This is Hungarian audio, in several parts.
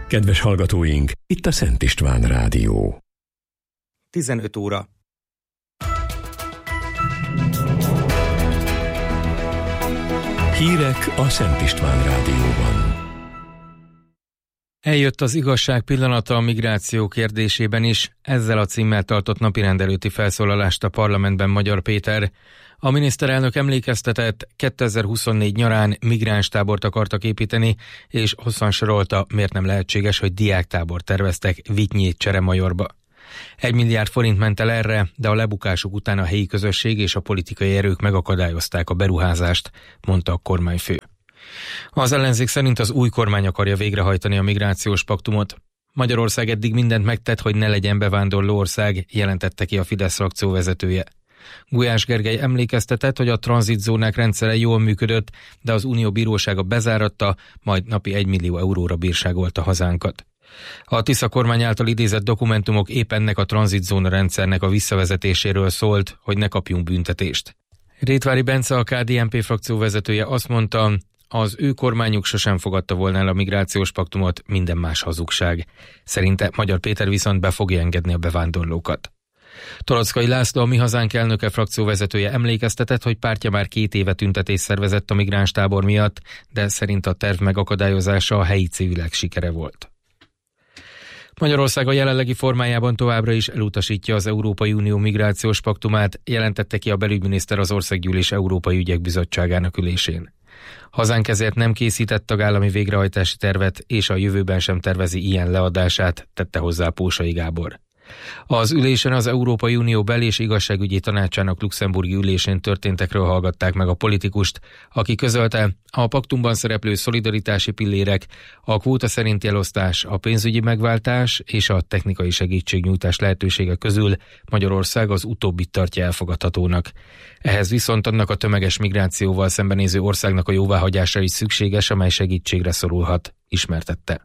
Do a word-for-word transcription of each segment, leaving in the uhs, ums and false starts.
Kedves hallgatóink, itt a Szent István Rádió. tizenöt óra. Hírek a Szent István Rádióban. Eljött az igazság pillanata a migráció kérdésében is, ezzel a címmel tartott napirend előtti felszólalást a parlamentben Magyar Péter. A miniszterelnök emlékeztetett, kétezer-huszonnégy nyarán migránstábort akartak építeni, és hosszan sorolta, miért nem lehetséges, hogy diáktábort terveztek Vitnyi Cseremajorba. Egy milliárd forint ment el erre, de a lebukásuk után a helyi közösség és a politikai erők megakadályozták a beruházást, mondta a kormányfő. Az ellenzék szerint az új kormány akarja végrehajtani a migrációs paktumot. Magyarország eddig mindent megtett, hogy ne legyen bevándorló ország, jelentette ki a Fidesz frakció vezetője. Gulyás Gergely emlékeztetett, hogy a tranzitzónák rendszere jól működött, de az Unió bírósága bezáratta, majd napi egy millió euróra bírságolta hazánkat. A Tisza kormány által idézett dokumentumok épp ennek a tranzitzóna rendszernek a visszavezetéséről szólt, hogy ne kapjunk büntetést. Rétvári Bence, a ká dé en pé frakció vezetője azt mondta, az ő kormányuk sosem fogadta volna el a migrációs paktumot, minden más hazugság. Szerinte Magyar Péter viszont be fogja engedni a bevándorlókat. Torockai László, a Mi Hazánk elnöke frakció vezetője emlékeztetett, hogy pártja már két éve tüntetést szervezett a migránstábor miatt, de szerint a terv megakadályozása a helyi civilek sikere volt. Magyarország a jelenlegi formájában továbbra is elutasítja az Európai Unió migrációs paktumát, jelentette ki a belügyminiszter az Országgyűlés Európai Ügyek Bizottságának ülésén. Hazánk ezért nem készített tagállami végrehajtási tervet, és a jövőben sem tervezi ilyen leadását, tette hozzá Pósai Gábor. Az ülésen az Európai Unió bel- és igazságügyi tanácsának luxemburgi ülésén történtekről hallgatták meg a politikust, aki közölte, a paktumban szereplő szolidaritási pillérek, a kvóta szerinti elosztás, a pénzügyi megváltás és a technikai segítségnyújtás lehetősége közül Magyarország az utóbbit tartja elfogadhatónak. Ehhez viszont annak a tömeges migrációval szembenéző országnak a jóváhagyása is szükséges, amely segítségre szorulhat, ismertette.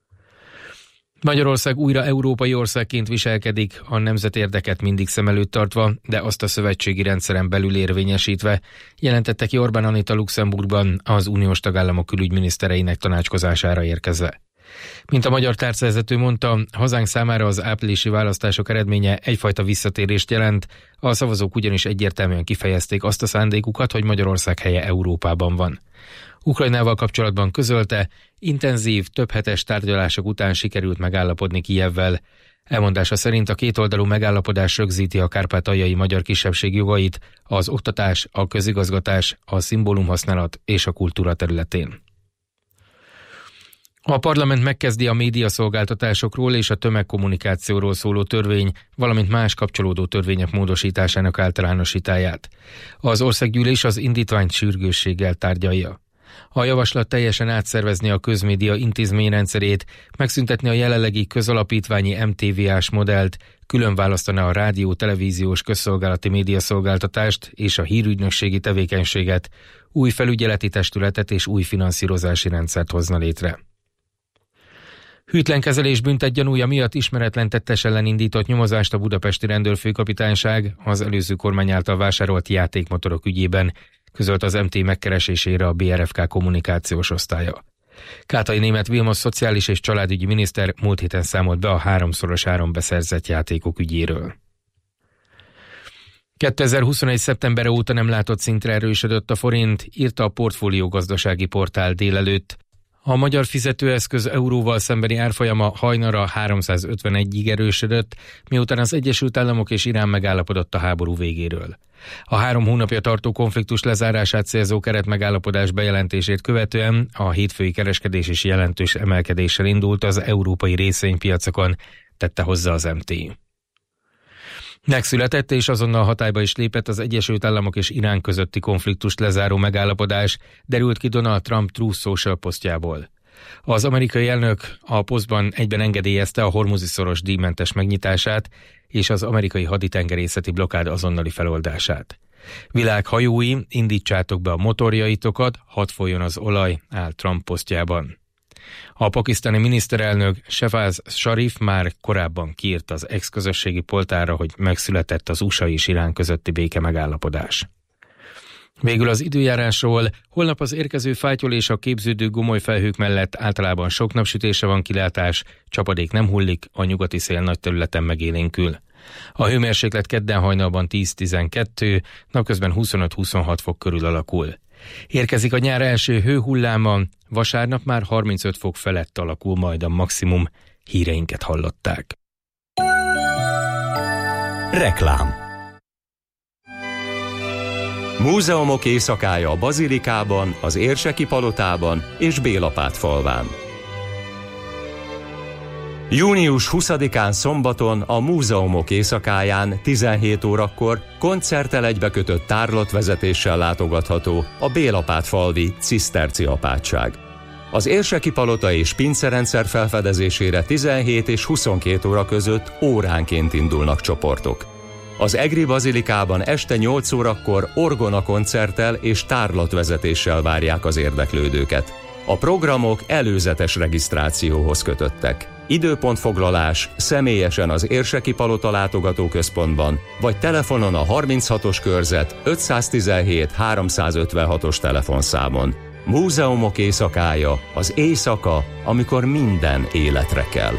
Magyarország újra európai országként viselkedik, a nemzetérdeket mindig szem előtt tartva, de azt a szövetségi rendszeren belül érvényesítve, jelentette ki Orbán Anita Luxemburgban az uniós tagállamok külügyminisztereinek tanácskozására érkezve. Mint a magyar tárcavezető mondta, hazánk számára az áprilisi választások eredménye egyfajta visszatérést jelent, a szavazók ugyanis egyértelműen kifejezték azt a szándékukat, hogy Magyarország helye Európában van. Ukrajnával kapcsolatban közölte, intenzív, többhetes tárgyalások után sikerült megállapodni Kijevvel. Elmondása szerint a kétoldalú megállapodás rögzíti a kárpátaljai magyar kisebbség jogait az oktatás, a közigazgatás, a szimbólumhasználat és a kultúra területén. A parlament megkezdi a médiaszolgáltatásokról és a tömegkommunikációról szóló törvény, valamint más kapcsolódó törvények módosításának általánosítáját. Az Országgyűlés az indítványt sürgősséggel tárgyalja. A javaslat teljesen átszervezni a közmédia intézményrendszerét, megszüntetni a jelenlegi közalapítványi em té vé á-s modellt, külön választaná a rádió, televíziós közszolgálati médiaszolgáltatást és a hírügynökségi tevékenységet, új felügyeleti testületet és új finanszírozási rendszert hozna létre. Hűtlen kezelés büntetgyanúja miatt ismeretlen tettes ellen indított nyomozást a budapesti rendőrfőkapitányság az előző kormány által vásárolt játékmotorok ügyében, közölt az em té megkeresésére a bé er ef ká kommunikációs osztálya. Kátai Németh Vilmos szociális és családügyi miniszter múlt héten számolt be a háromszoros áron beszerzett játékok ügyéről. kétezer-huszonegy szeptembere óta nem látott szintre erősödött a forint, írta a Portfólió gazdasági portál délelőtt. A magyar fizetőeszköz euróval szembeni árfolyama hajnalra háromszázötvenegyig erősödött, miután az Egyesült Államok és Irán megállapodott a háború végéről. A három hónapja tartó konfliktus lezárását célzó keretmegállapodás bejelentését követően a hétfői kereskedés is jelentős emelkedéssel indult az európai részvénypiacokon, tette hozzá az em té. Megszületett és azonnal hatályba is lépett az Egyesült Államok és Irán közötti konfliktust lezáró megállapodás, derült ki Donald Trump Truth Social posztjából. Az amerikai elnök a posztban egyben engedélyezte a hormuzi-szoros díjmentes megnyitását és az amerikai haditengerészeti blokkád azonnali feloldását. Világ hajói, indítsátok be a motorjaitokat, hadd folyjon az olaj, áll Trump posztjában. A pakisztáni miniszterelnök Shehbaz Sharif már korábban kiírt az ex-közösségi poltárra, hogy megszületett az u es á és Irán közötti béke megállapodás. Végül az időjárásról. Holnap az érkező fátyol és a képződő gomolyfelhők mellett általában sok napsütésre van kilátás, csapadék nem hullik, a nyugati szél nagy területen megélénkül. A hőmérséklet kedden hajnalban tíz-tizenkettő, napközben huszonöt-huszonhat fok körül alakul. Érkezik a nyár első hőhulláma, vasárnap már harmincöt fok felett alakul majd a maximum. Híreinket hallották. Reklám. Múzeumok éjszakája a Bazilikában, az Érseki palotában és Bélapát falván. június huszadikán szombaton a Múzeumok éjszakáján tizenhét órakor koncerttel egybekötött tárlatvezetéssel látogatható a Bélapát falvi ciszterci apátság. Az Érseki palota és pincerendszer felfedezésére tizenhét és huszonkét óra között óránként indulnak csoportok. Az Egri Bazilikában este nyolc órakor orgona koncerttel és tárlatvezetéssel várják az érdeklődőket. A programok előzetes regisztrációhoz kötöttek. Időpontfoglalás személyesen az Érseki Palota látogatóközpontban, vagy telefonon a harminchatos körzet ötszáztizenhét háromszázötvenhatos telefonszámon. Múzeumok éjszakája, az éjszaka, amikor minden életre kell.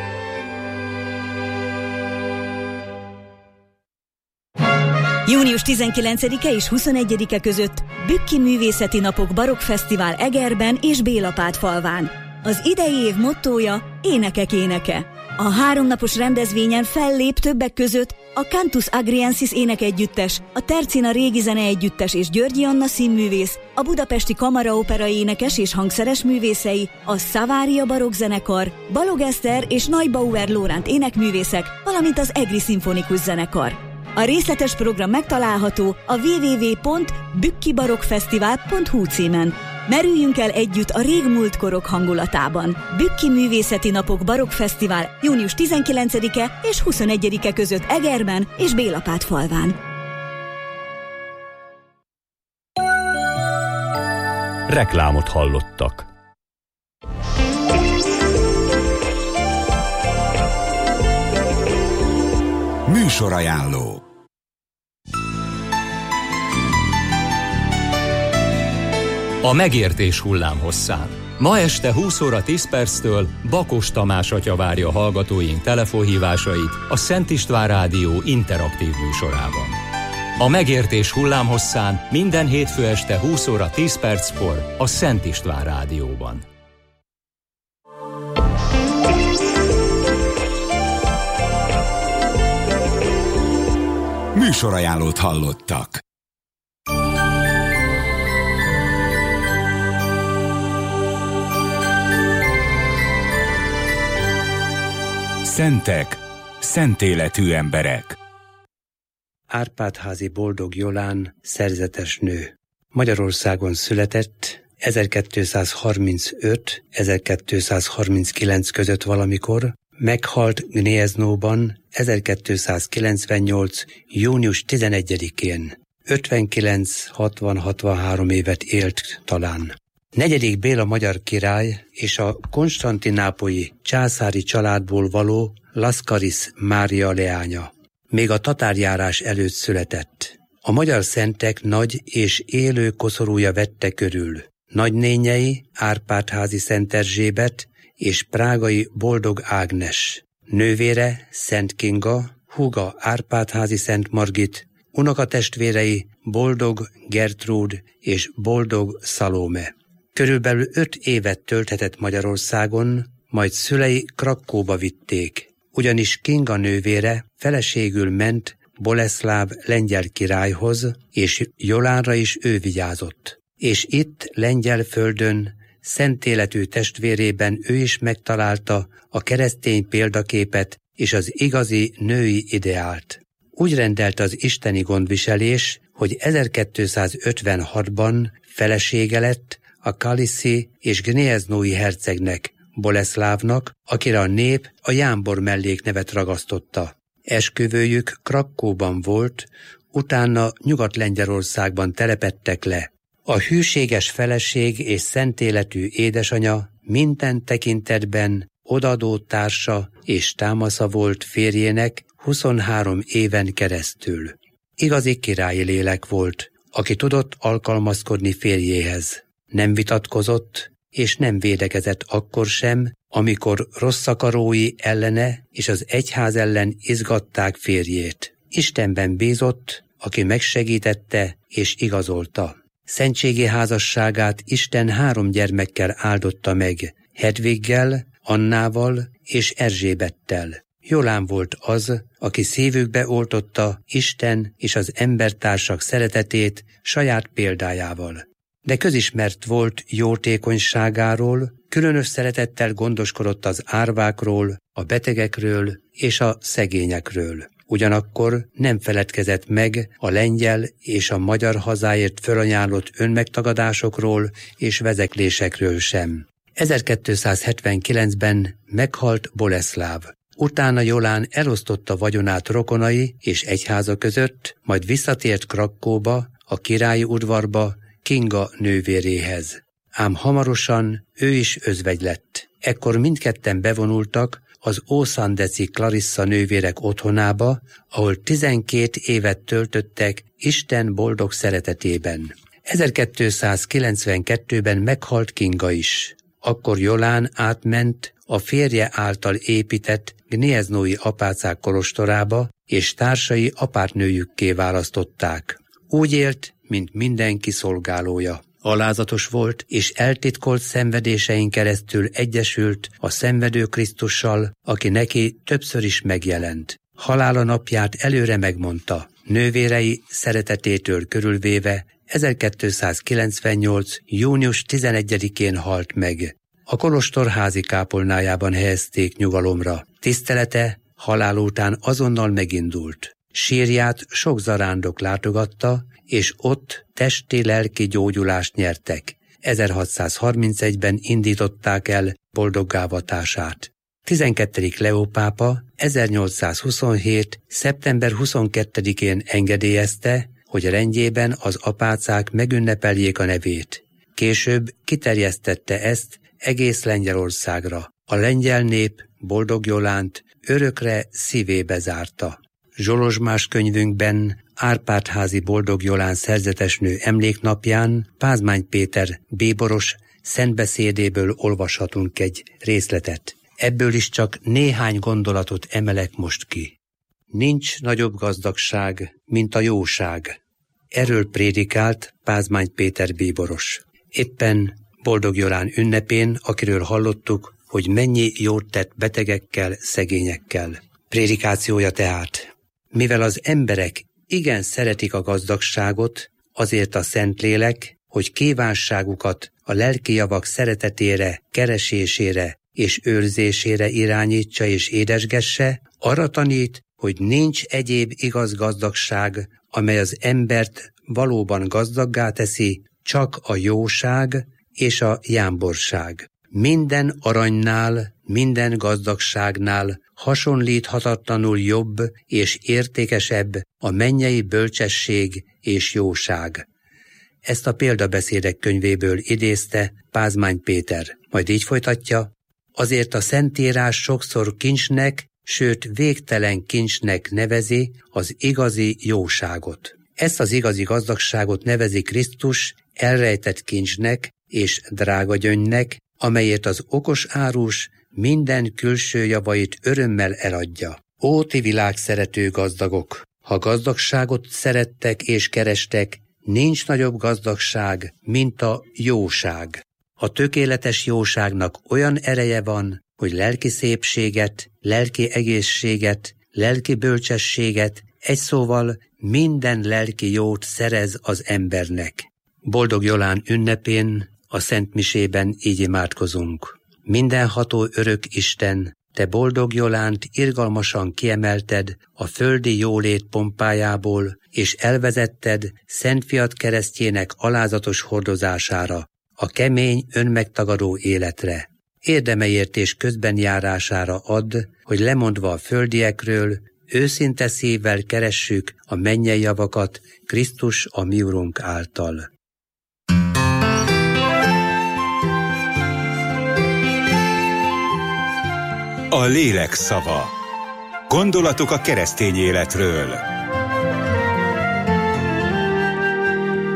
június tizenkilencedike és huszonegyedike között Bükki Művészeti Napok Barokk Fesztivál Egerben és Bélapát falván. Az idei év mottója Énekek éneke. A háromnapos rendezvényen fellép többek között a Cantus Agriensis énekegyüttes, a Tercina Régi Zeneegyüttes és Györgyi Anna színművész, a Budapesti Kamaraopera énekes és hangszeres művészei, a Szavária Barokk Zenekar, Balogh Eszter és Neubauer Lóránt énekművészek, valamint az Egri Szimfonikus Zenekar. A részletes program megtalálható a double-u double-u double-u pont bükkibarokkfesztivál pont hu címen. Merüljünk el együtt a régmúlt korok hangulatában. Bükki Művészeti Napok Barokk Fesztivál június tizenkilencedike és huszonegyedike között Egerben és Bélapát falván. Reklámot hallottak. Műsorajánló. A megértés hullámhosszán. Ma este húsz óra tíz perctől Bakos Tamás atya várja hallgatóink telefonhívásait a Szent István Rádió interaktív műsorában. A megértés hullámhosszán minden hétfő este húsz óra tíz perckor a Szent István Rádióban. Műsorajánlót hallottak. Szentek, szent életű emberek. Árpád-házi Boldog Jolán szerzetes nő. Magyarországon született ezerkétszázharmincöt - ezerkétszázharminckilenc között valamikor, meghalt Gnieznoban ezerkétszázkilencvennyolc. június tizenegyedikén. ötvenkilenc, hatvan, hatvanhárom évet élt talán. Negyedik Béla magyar király és a konstantinápolyi császári családból való Laszkaris Mária leánya. Még a tatárjárás előtt született. A magyar szentek nagy és élő koszorúja vette körül. Nagynényei Árpád-házi Szent Erzsébet és prágai Boldog Ágnes. Nővére Szent Kinga, húga Árpád-házi Szent Margit, unokatestvérei Boldog Gertrúd és Boldog Szalóme. Körülbelül öt évet tölthetett Magyarországon, majd szülei Krakkóba vitték, ugyanis Kinga nővére feleségül ment Boleszláv lengyel királyhoz, és Jolánra is ő vigyázott. És itt, lengyel földön, szent életű testvérében ő is megtalálta a keresztény példaképet és az igazi női ideált. Úgy rendelt az isteni gondviselés, hogy ezerkétszázötvenhatban felesége lett a kaliszi és gnieznoi hercegnek, Boleszlávnak, akire a nép a Jámbor melléknevet ragasztotta. Esküvőjük Krakkóban volt, utána Nyugat-Lengyelországban telepedtek le. A hűséges feleség és szentéletű édesanya minden tekintetben odadó társa és támasza volt férjének huszonhárom éven keresztül. Igazi királyi lélek volt, aki tudott alkalmazkodni férjéhez. Nem vitatkozott, és nem védekezett akkor sem, amikor rosszakarói ellene és az egyház ellen izgatták férjét. Istenben bízott, aki megsegítette és igazolta. Szentségi házasságát Isten három gyermekkel áldotta meg, Hedviggel, Annával és Erzsébettel. Jolán volt az, aki szívükbe oltotta Isten és az embertársak szeretetét saját példájával. De közismert volt jótékonyságáról, különös szeretettel gondoskodott az árvákról, a betegekről és a szegényekről. Ugyanakkor nem feledkezett meg a lengyel és a magyar hazáért fölajánlott önmegtagadásokról és vezeklésekről sem. ezerkétszázhetvenkilencben meghalt Boleszláv. Utána Jolán elosztotta vagyonát rokonai és egyháza között, majd visszatért Krakkóba, a királyi udvarba, Kinga nővéréhez. Ám hamarosan ő is özvegy lett. Ekkor mindketten bevonultak az ószandeci Clarissa nővérek otthonába, ahol tizenkét évet töltöttek Isten boldog szeretetében. ezerkétszázkilencvenkettőben meghalt Kinga is. Akkor Jolán átment a férje által épített Gnieznói apácák kolostorába, és társai apátnőjükké választották. Úgy élt, mint mindenki szolgálója. Alázatos volt, és eltitkolt szenvedésein keresztül egyesült a szenvedő Krisztussal, aki neki többször is megjelent. Halála napját előre megmondta, nővérei szeretetétől körülvéve ezerkétszázkilencvennyolc. június tizenegyedikén halt meg. A kolostor házi kápolnájában helyezték nyugalomra. Tisztelete halál után azonnal megindult. Sírját sok zarándok látogatta, és ott testi-lelki gyógyulást nyertek. ezerhatszázharmincegyben indították el boldoggávatását. tizenkettedik Leó pápa ezernyolcszázhuszonhét. szeptember huszonkettedikén engedélyezte, hogy rendjében az apácák megünnepeljék a nevét. Később kiterjesztette ezt egész Lengyelországra. A lengyel nép Boldog Jolánt örökre szívébe zárta. Zsolozsmás könyvünkben Árpád-házi Boldog Jolán szerzetesnő emléknapján Pázmány Péter bíboros szentbeszédéből olvashatunk egy részletet. Ebből is csak néhány gondolatot emelek most ki. Nincs nagyobb gazdagság, mint a jóság. Erről prédikált Pázmány Péter bíboros. Éppen Boldog Jolán ünnepén, akiről hallottuk, hogy mennyi jót tett betegekkel, szegényekkel. Prédikációja tehát: mivel az emberek igen szeretik a gazdagságot, azért a Szentlélek, hogy kívánságukat a lelki javak szeretetére, keresésére és őrzésére irányítsa és édesgesse, arra tanít, hogy nincs egyéb igaz gazdagság, amely az embert valóban gazdaggá teszi, csak a jóság és a jámborság. Minden aranynál, minden gazdagságnál hasonlíthatatlanul jobb és értékesebb a mennyei bölcsesség és jóság. Ezt a példabeszédek könyvéből idézte Pázmány Péter. Majd így folytatja: azért a Szentírás sokszor kincsnek, sőt végtelen kincsnek nevezi az igazi jóságot. Ezt az igazi gazdagságot nevezi Krisztus elrejtett kincsnek és drága gyöngynek, amelyért az okos árus minden külső javait örömmel eladja. Ó, ti világszerető gazdagok! Ha gazdagságot szerettek és kerestek, nincs nagyobb gazdagság, mint a jóság. A tökéletes jóságnak olyan ereje van, hogy lelki szépséget, lelki egészséget, lelki bölcsességet, egy szóval minden lelki jót szerez az embernek. Boldog Jolán ünnepén, a szentmisében így imádkozunk. Mindenható örök Isten, te Boldog Jolánt irgalmasan kiemelted a földi jólét pompájából, és elvezetted Szent Fiad keresztjének alázatos hordozására, a kemény, önmegtagadó életre. Érdemeért és közbenjárására add, hogy lemondva a földiekről, őszinte szívvel keressük a mennyei javakat Krisztus a mi Urunk által. A lélek szava. Gondolatok a keresztény életről.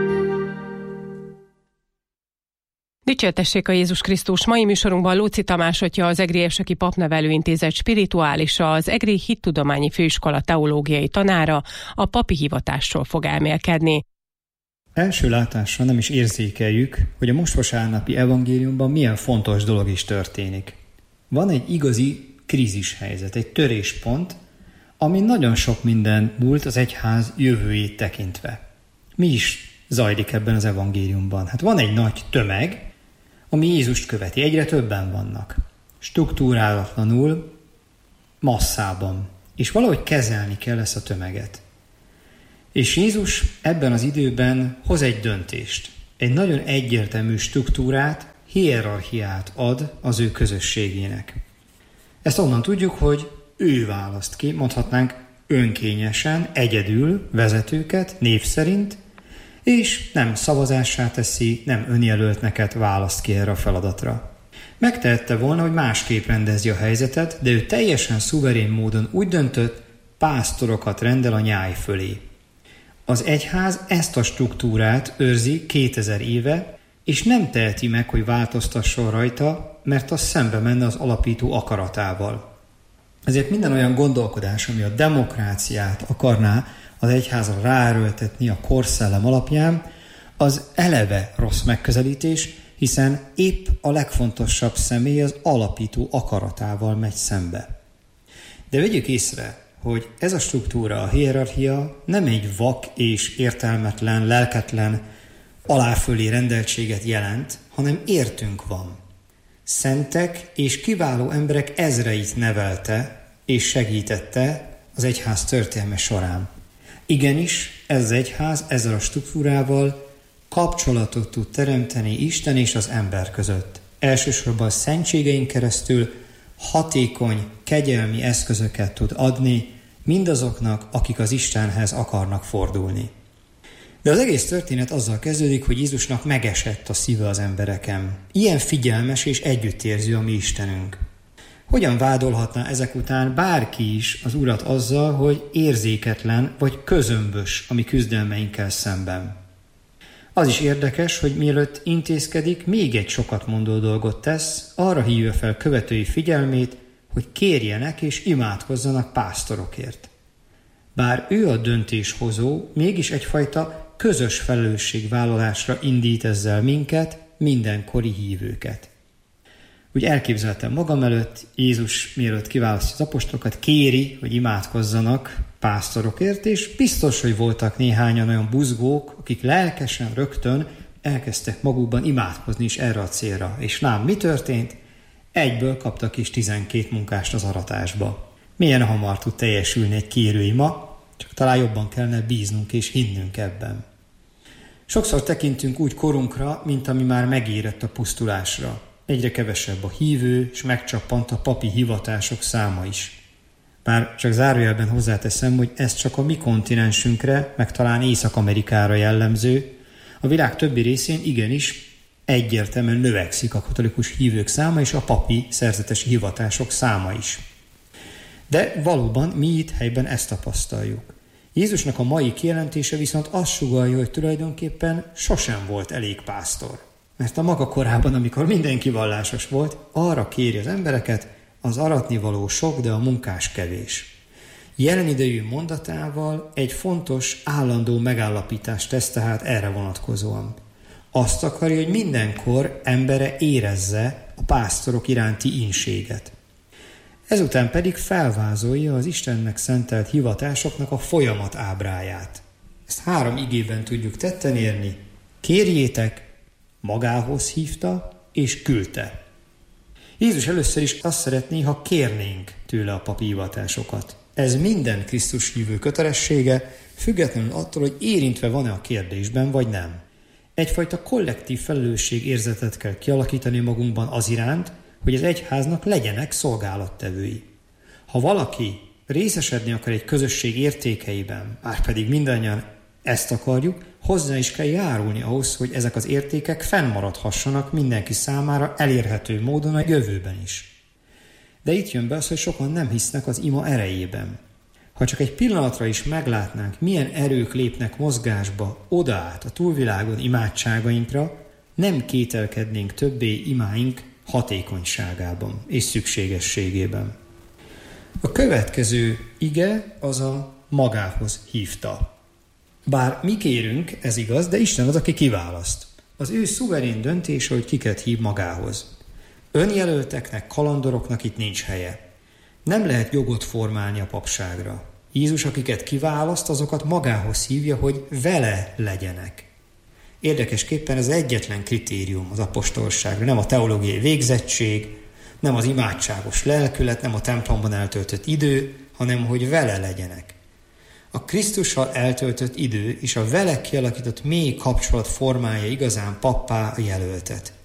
Dicsértessék a Jézus Krisztus! Mai műsorunkban Lóczy Tamás atya, az Egri Érseki Papnevelőintézet spirituálisa, az Egri Hittudományi Főiskola teológiai tanára a papi hivatásról fog elmélkedni. Első látásra nem is érzékeljük, hogy a most vasárnapi evangéliumban milyen fontos dolog is történik. Van egy igazi krízishelyzet, egy töréspont, ami nagyon sok minden múlt az egyház jövőjét tekintve. Mi is zajlik ebben az evangéliumban? Hát van egy nagy tömeg, ami Jézust követi. Egyre többen vannak. Struktúrálatlanul, masszában. És valahogy kezelni kell ezt a tömeget. És Jézus ebben az időben hoz egy döntést. Egy nagyon egyértelmű struktúrát, hierarchiát ad az ő közösségének. Ezt onnan tudjuk, hogy ő választ ki, mondhatnánk önkényesen, egyedül vezetőket, név szerint, és nem szavazássá teszi, nem önjelöltneket választ ki erre a feladatra. Megtehette volna, hogy másképp rendezi a helyzetet, de ő teljesen szuverén módon úgy döntött, pásztorokat rendel a nyáj fölé. Az egyház ezt a struktúrát őrzi kétezer éve, és nem teheti meg, hogy változtasson rajta, mert az szembe menne az alapító akaratával. Ezért minden olyan gondolkodás, ami a demokráciát akarná az egyházra ráerőltetni a korszellem alapján, az eleve rossz megközelítés, hiszen épp a legfontosabb személy az alapító akaratával megy szembe. De vegyük észre, hogy ez a struktúra, a hierarchia nem egy vak és értelmetlen, lelketlen, aláfölé rendeltséget jelent, hanem értünk van. Szentek és kiváló emberek ezreit nevelte és segítette az egyház történelme során. Igenis, ez az egyház ezzel a struktúrával kapcsolatot tud teremteni Isten és az ember között. Elsősorban a szentségein keresztül hatékony, kegyelmi eszközöket tud adni mindazoknak, akik az Istenhez akarnak fordulni. De az egész történet azzal kezdődik, hogy Jézusnak megesett a szíve az embereken. Ilyen figyelmes és együttérző a mi Istenünk. Hogyan vádolhatná ezek után bárki is az Urat azzal, hogy érzéketlen vagy közömbös a mi küzdelmeinkkel szemben? Az is érdekes, hogy mielőtt intézkedik, még egy sokat mondó dolgot tesz, arra hívja fel követői figyelmét, hogy kérjenek és imádkozzanak pásztorokért. Bár ő a döntéshozó, mégis egyfajta közös felelősségvállalásra indít ezzel minket, mindenkori hívőket. Úgy elképzeltem magam előtt, Jézus mielőtt kiválasztja az apostolokat, kéri, hogy imádkozzanak pásztorokért, és biztos, hogy voltak néhányan olyan buzgók, akik lelkesen rögtön elkezdtek magukban imádkozni is erre a célra. És lám, mi történt? Egyből kaptak is tizenkét munkást az aratásba. Milyen hamar tud teljesülni egy kérőima, csak talán jobban kellene bíznunk és hinnünk ebben. Sokszor tekintünk úgy korunkra, mint ami már megérett a pusztulásra. Egyre kevesebb a hívő, és megcsappant a papi hivatások száma is. Bár csak zárójelben hozzáteszem, hogy ez csak a mi kontinensünkre, meg talán Észak-Amerikára jellemző. A világ többi részén igenis egyértelműen növekszik a katolikus hívők száma, és a papi szerzetes hivatások száma is. De valóban mi itt helyben ezt tapasztaljuk. Jézusnak a mai kijelentése viszont azt sugallja, hogy tulajdonképpen sosem volt elég pásztor. Mert a maga korában, amikor mindenki vallásos volt, arra kéri az embereket, az aratnivaló sok, de a munkás kevés. Jelen idejű mondatával egy fontos, állandó megállapítást tesz tehát erre vonatkozóan. Azt akarja, hogy mindenkor embere érezze a pásztorok iránti ínséget. Ezután pedig felvázolja az Istennek szentelt hivatásoknak a folyamat ábráját. Ezt három igében tudjuk tetten érni. Kérjétek, magához hívta és küldte. Jézus először is azt szeretné, ha kérnénk tőle a papi hivatásokat. Ez minden Krisztus hívő kötelessége, függetlenül attól, hogy érintve van-e a kérdésben, vagy nem. Egyfajta kollektív felelősségérzetet kell kialakítani magunkban az iránt, hogy az egyháznak legyenek szolgálattevői. Ha valaki részesedni akar egy közösség értékeiben, márpedig mindannyian ezt akarjuk, hozzá is kell járulni ahhoz, hogy ezek az értékek fennmaradhassanak mindenki számára elérhető módon a jövőben is. De itt jön be az, hogy sokan nem hisznek az ima erejében. Ha csak egy pillanatra is meglátnánk, milyen erők lépnek mozgásba oda át a túlvilágon imádságainkra, nem kételkednénk többé imáink hatékonyságában és szükségességében. A következő ige az a magához hívta. Bár mi kérünk, ez igaz, de Isten az, aki kiválaszt. Az ő szuverén döntése, hogy kiket hív magához. Önjelölteknek, kalandoroknak itt nincs helye. Nem lehet jogot formálni a papságra. Jézus, akiket kiválaszt, azokat magához hívja, hogy vele legyenek. Érdekesképpen ez egyetlen kritérium az apostolságra, nem a teológiai végzettség, nem az imádságos lelkület, nem a templomban eltöltött idő, hanem hogy vele legyenek. A Krisztussal eltöltött idő és a vele kialakított mély kapcsolat formálja igazán pappá a jelöltet.